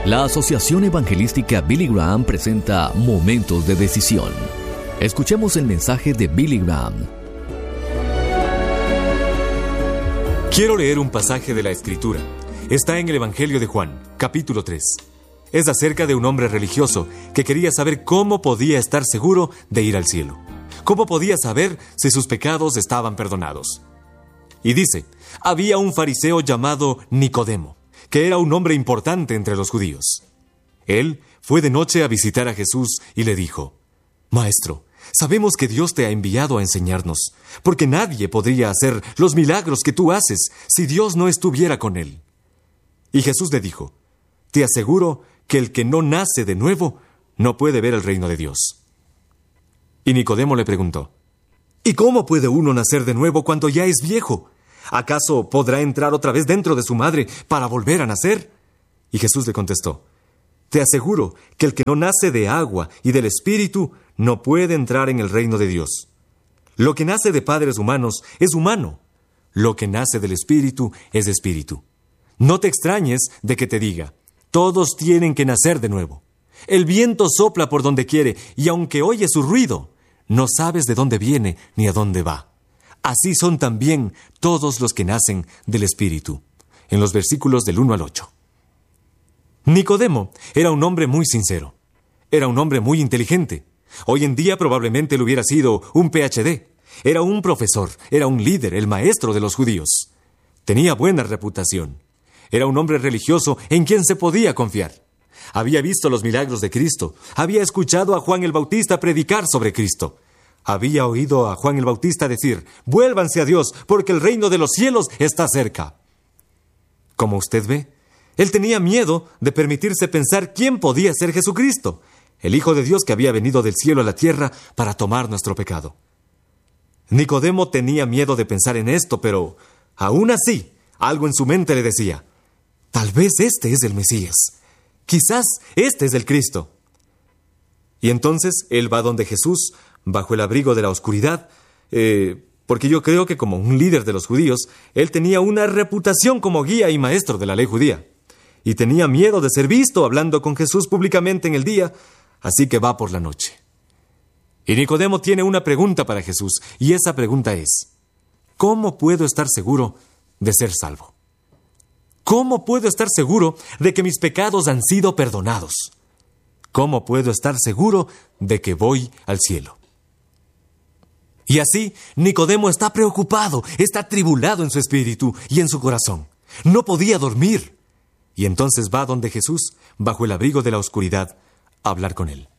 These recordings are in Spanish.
La Asociación Evangelística Billy Graham presenta Momentos de Decisión. Escuchemos el mensaje de Billy Graham. Quiero leer un pasaje de la Escritura. Está en el Evangelio de Juan, capítulo 3. Es acerca de un hombre religioso que quería saber cómo podía estar seguro de ir al cielo. Cómo podía saber si sus pecados estaban perdonados. Y dice, había un fariseo llamado Nicodemo, que era un hombre importante entre los judíos. Él fue de noche a visitar a Jesús y le dijo, Maestro, sabemos que Dios te ha enviado a enseñarnos, porque nadie podría hacer los milagros que tú haces si Dios no estuviera con él. Y Jesús le dijo, te aseguro que el que no nace de nuevo no puede ver el reino de Dios. Y Nicodemo le preguntó, ¿y cómo puede uno nacer de nuevo cuando ya es viejo? ¿Acaso podrá entrar otra vez dentro de su madre para volver a nacer? Y Jesús le contestó, te aseguro que el que no nace de agua y del Espíritu no puede entrar en el reino de Dios. Lo que nace de padres humanos es humano. Lo que nace del Espíritu es espíritu. No te extrañes de que te diga, todos tienen que nacer de nuevo. El viento sopla por donde quiere y aunque oyes su ruido, no sabes de dónde viene ni a dónde va. Así son también todos los que nacen del Espíritu. En los versículos del 1 al 8. Nicodemo era un hombre muy sincero. Era un hombre muy inteligente. Hoy en día probablemente él hubiera sido un PhD. Era un profesor, era un líder, el maestro de los judíos. Tenía buena reputación. Era un hombre religioso en quien se podía confiar. Había visto los milagros de Cristo. Había escuchado a Juan el Bautista predicar sobre Cristo. Había oído a Juan el Bautista decir, vuélvanse a Dios, porque el reino de los cielos está cerca. Como usted ve, él tenía miedo de permitirse pensar quién podía ser Jesucristo, el Hijo de Dios que había venido del cielo a la tierra para tomar nuestro pecado. Nicodemo tenía miedo de pensar en esto, pero aún así, algo en su mente le decía, tal vez este es el Mesías. Quizás este es el Cristo. Y entonces él va donde Jesús, bajo el abrigo de la oscuridad, porque yo creo que como un líder de los judíos, él tenía una reputación como guía y maestro de la ley judía. Y tenía miedo de ser visto hablando con Jesús públicamente en el día, así que va por la noche. Y Nicodemo tiene una pregunta para Jesús, y esa pregunta es, ¿cómo puedo estar seguro de ser salvo? ¿Cómo puedo estar seguro de que mis pecados han sido perdonados? ¿Cómo puedo estar seguro de que voy al cielo? Y así, Nicodemo está preocupado, está atribulado en su espíritu y en su corazón. No podía dormir. Y entonces va donde Jesús, bajo el abrigo de la oscuridad, a hablar con él.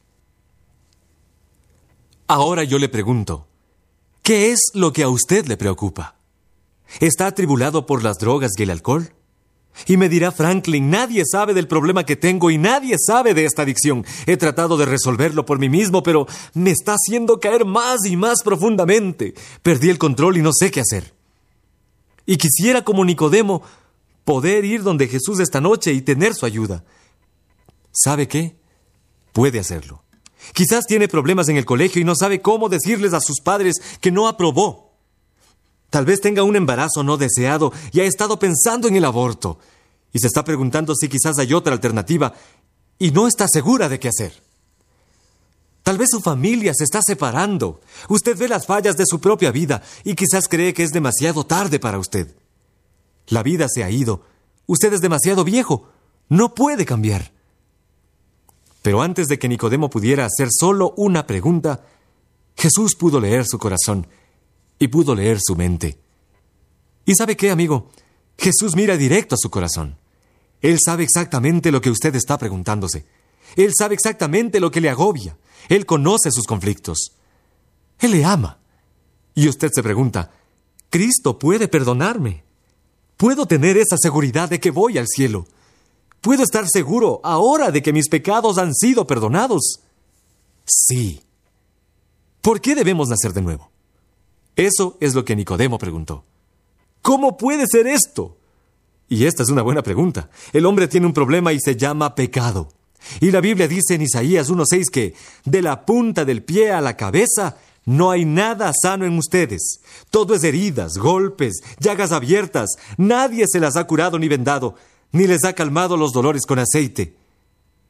Ahora yo le pregunto, ¿qué es lo que a usted le preocupa? ¿Está atribulado por las drogas y el alcohol? Y me dirá Franklin, nadie sabe del problema que tengo y nadie sabe de esta adicción. He tratado de resolverlo por mí mismo, pero me está haciendo caer más y más profundamente. Perdí el control y no sé qué hacer. Y quisiera, como Nicodemo, poder ir donde Jesús esta noche y tener su ayuda. ¿Sabe qué? Puede hacerlo. Quizás tiene problemas en el colegio y no sabe cómo decirles a sus padres que no aprobó. Tal vez tenga un embarazo no deseado y ha estado pensando en el aborto. Y se está preguntando si quizás hay otra alternativa y no está segura de qué hacer. Tal vez su familia se está separando. Usted ve las fallas de su propia vida y quizás cree que es demasiado tarde para usted. La vida se ha ido. Usted es demasiado viejo. No puede cambiar. Pero antes de que Nicodemo pudiera hacer solo una pregunta, Jesús pudo leer su corazón y pudo leer su mente. ¿Y sabe qué, amigo? Jesús mira directo a su corazón. Él sabe exactamente lo que usted está preguntándose. Él sabe exactamente lo que le agobia. Él conoce sus conflictos. Él le ama. Y usted se pregunta, ¿Cristo puede perdonarme? ¿Puedo tener esa seguridad de que voy al cielo? ¿Puedo estar seguro ahora de que mis pecados han sido perdonados? Sí. ¿Por qué debemos nacer de nuevo? Eso es lo que Nicodemo preguntó. ¿Cómo puede ser esto? Y esta es una buena pregunta. El hombre tiene un problema y se llama pecado. Y la Biblia dice en Isaías 1:6 que de la punta del pie a la cabeza no hay nada sano en ustedes. Todo es heridas, golpes, llagas abiertas. Nadie se las ha curado ni vendado, ni les ha calmado los dolores con aceite.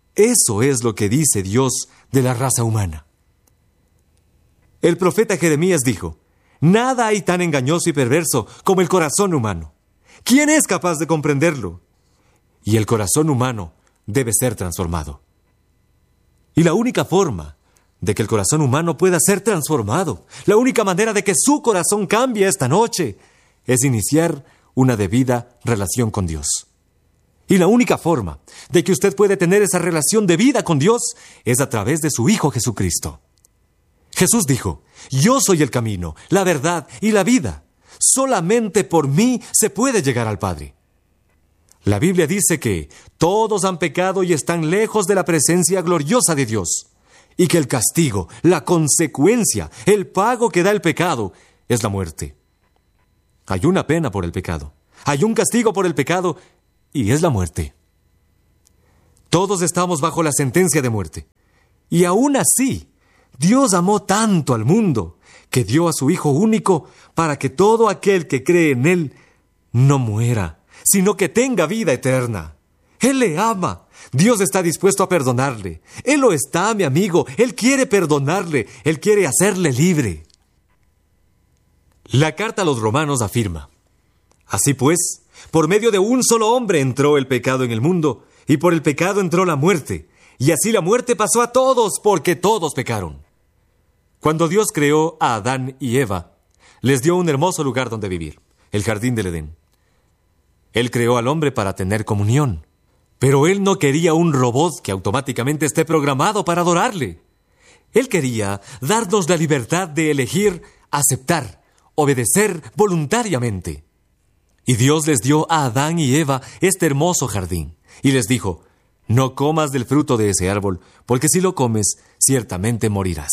Eso es lo que dice Dios de la raza humana. El profeta Jeremías dijo: nada hay tan engañoso y perverso como el corazón humano. ¿Quién es capaz de comprenderlo? Y el corazón humano debe ser transformado. Y la única forma de que el corazón humano pueda ser transformado, la única manera de que su corazón cambie esta noche, es iniciar una debida relación con Dios. Y la única forma de que usted puede tener esa relación de vida con Dios es a través de su Hijo Jesucristo. Jesús dijo: yo soy el camino, la verdad y la vida. Solamente por mí se puede llegar al Padre. La Biblia dice que todos han pecado y están lejos de la presencia gloriosa de Dios, y que el castigo, la consecuencia, el pago que da el pecado es la muerte. Hay una pena por el pecado, hay un castigo por el pecado, y es la muerte. Todos estamos bajo la sentencia de muerte. Y aún así, Dios amó tanto al mundo que dio a su Hijo único para que todo aquel que cree en Él no muera, sino que tenga vida eterna. Él le ama. Dios está dispuesto a perdonarle. Él lo está, mi amigo. Él quiere perdonarle. Él quiere hacerle libre. La carta a los Romanos afirma: así pues, por medio de un solo hombre entró el pecado en el mundo, y por el pecado entró la muerte, y así la muerte pasó a todos, porque todos pecaron. Cuando Dios creó a Adán y Eva, les dio un hermoso lugar donde vivir, el jardín del Edén. Él creó al hombre para tener comunión, pero Él no quería un robot que automáticamente esté programado para adorarle. Él quería darnos la libertad de elegir, aceptar, obedecer voluntariamente. Y Dios les dio a Adán y Eva este hermoso jardín, y les dijo: no comas del fruto de ese árbol, porque si lo comes, ciertamente morirás.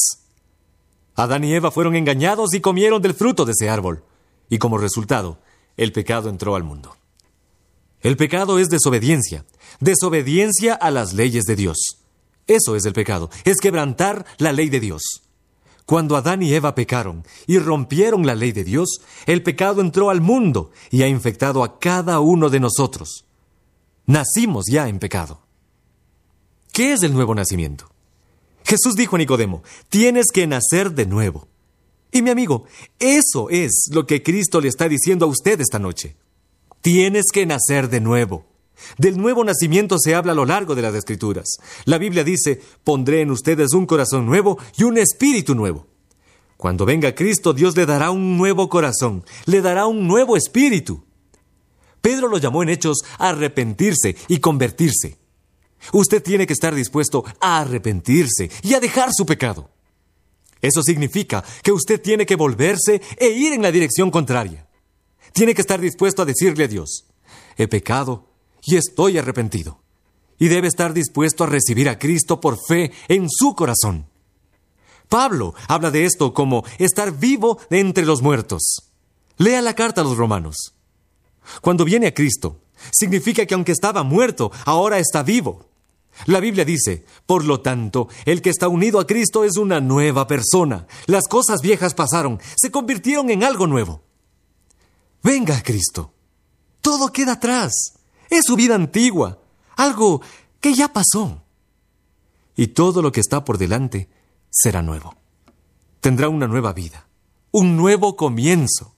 Adán y Eva fueron engañados y comieron del fruto de ese árbol, y como resultado, el pecado entró al mundo. El pecado es desobediencia, desobediencia a las leyes de Dios. Eso es el pecado, es quebrantar la ley de Dios. Cuando Adán y Eva pecaron y rompieron la ley de Dios, el pecado entró al mundo y ha infectado a cada uno de nosotros. Nacimos ya en pecado. ¿Qué es el nuevo nacimiento? Jesús dijo a Nicodemo: tienes que nacer de nuevo. Y mi amigo, eso es lo que Cristo le está diciendo a usted esta noche. Tienes que nacer de nuevo. Del nuevo nacimiento se habla a lo largo de las Escrituras. La Biblia dice: pondré en ustedes un corazón nuevo y un espíritu nuevo. Cuando venga Cristo, Dios le dará un nuevo corazón, le dará un nuevo espíritu. Pedro lo llamó en Hechos a arrepentirse y convertirse. Usted tiene que estar dispuesto a arrepentirse y a dejar su pecado. Eso significa que usted tiene que volverse e ir en la dirección contraria. Tiene que estar dispuesto a decirle a Dios: he pecado y estoy arrepentido. Y debe estar dispuesto a recibir a Cristo por fe en su corazón. Pablo habla de esto como estar vivo de entre los muertos. Lea la carta a los Romanos. Cuando viene a Cristo, significa que aunque estaba muerto, ahora está vivo. La Biblia dice: por lo tanto, el que está unido a Cristo es una nueva persona. Las cosas viejas pasaron, se convirtieron en algo nuevo. Venga a Cristo. Todo queda atrás. Es su vida antigua, algo que ya pasó. Y todo lo que está por delante será nuevo. Tendrá una nueva vida, un nuevo comienzo.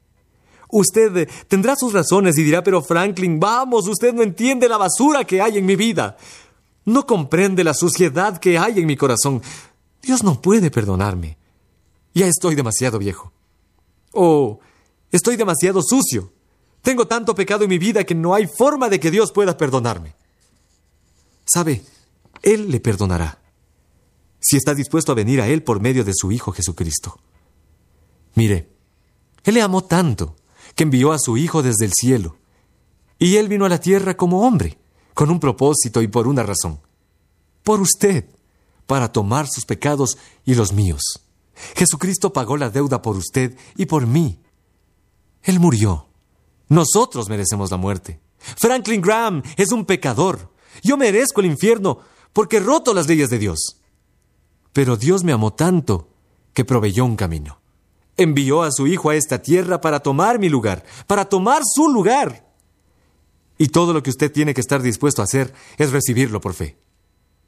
Usted tendrá sus razones y dirá: pero Franklin, vamos, usted no entiende la basura que hay en mi vida. No comprende la suciedad que hay en mi corazón. Dios no puede perdonarme. Ya estoy demasiado viejo. Oh, estoy demasiado sucio. Tengo tanto pecado en mi vida que no hay forma de que Dios pueda perdonarme. ¿Sabe? Él le perdonará, si está dispuesto a venir a Él por medio de su Hijo Jesucristo. Mire, Él le amó tanto que envió a su Hijo desde el cielo. Y Él vino a la tierra como hombre, con un propósito y por una razón. Por usted, para tomar sus pecados y los míos. Jesucristo pagó la deuda por usted y por mí. Él murió. Nosotros merecemos la muerte. Franklin Graham es un pecador. Yo merezco el infierno porque he roto las leyes de Dios. Pero Dios me amó tanto que proveyó un camino. Envió a su Hijo a esta tierra para tomar mi lugar, para tomar su lugar. Y todo lo que usted tiene que estar dispuesto a hacer es recibirlo por fe.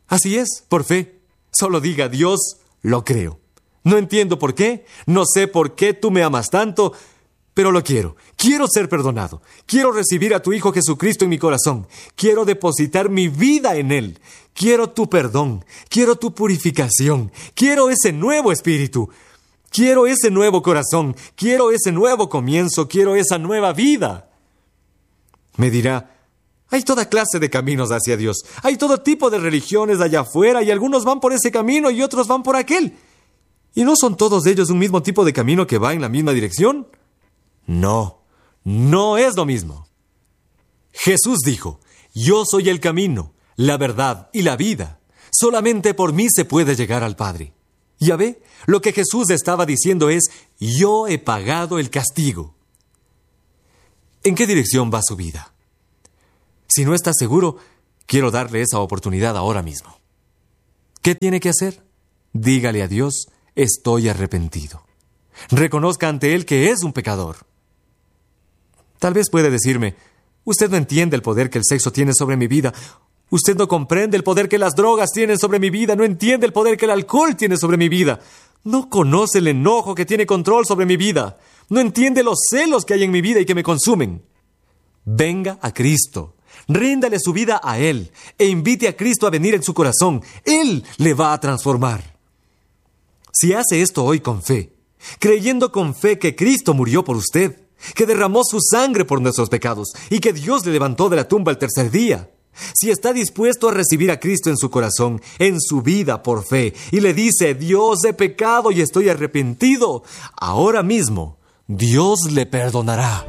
Así es, por fe. Solo diga: Dios, lo creo. No entiendo por qué, no sé por qué tú me amas tanto, pero lo quiero. Quiero ser perdonado. Quiero recibir a tu Hijo Jesucristo en mi corazón. Quiero depositar mi vida en Él. Quiero tu perdón. Quiero tu purificación. Quiero ese nuevo espíritu. Quiero ese nuevo corazón. Quiero ese nuevo comienzo. Quiero esa nueva vida. Me dirá: hay toda clase de caminos hacia Dios. Hay todo tipo de religiones allá afuera y algunos van por ese camino y otros van por aquel. ¿Y no son todos ellos un mismo tipo de camino que va en la misma dirección? No, no es lo mismo. Jesús dijo: yo soy el camino, la verdad y la vida. Solamente por mí se puede llegar al Padre. Ya ve, lo que Jesús estaba diciendo es: yo he pagado el castigo. ¿En qué dirección va su vida? Si no está seguro, quiero darle esa oportunidad ahora mismo. ¿Qué tiene que hacer? Dígale a Dios: estoy arrepentido. Reconozca ante Él que es un pecador. Tal vez puede decirme: usted no entiende el poder que el sexo tiene sobre mi vida. Usted no comprende el poder que las drogas tienen sobre mi vida. No entiende el poder que el alcohol tiene sobre mi vida. No conoce el enojo que tiene control sobre mi vida. No entiende los celos que hay en mi vida y que me consumen. Venga a Cristo. Ríndale su vida a Él e invite a Cristo a venir en su corazón. Él le va a transformar. Si hace esto hoy con fe, creyendo con fe que Cristo murió por usted, que derramó su sangre por nuestros pecados y que Dios le levantó de la tumba al tercer día, si está dispuesto a recibir a Cristo en su corazón, en su vida por fe, y le dice: Dios, he pecado y estoy arrepentido, ahora mismo Dios le perdonará.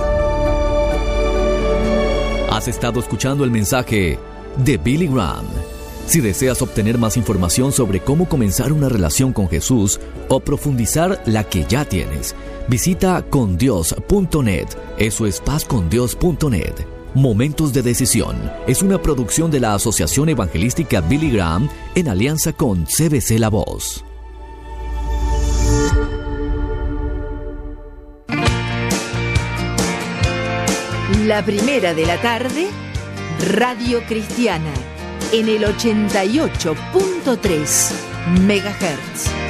Has estado escuchando el mensaje de Billy Graham. Si deseas obtener más información sobre cómo comenzar una relación con Jesús o profundizar la que ya tienes, visita condios.net. Eso es pazcondios.net. Momentos de Decisión es una producción de la Asociación Evangelística Billy Graham en alianza con CBC La Voz. La primera de la tarde, Radio Cristiana, en el 88.3 MHz.